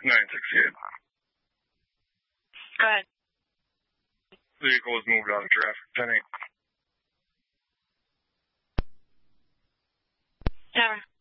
968. Go ahead. Vehicle was moved out of traffic. 10-8. Tower.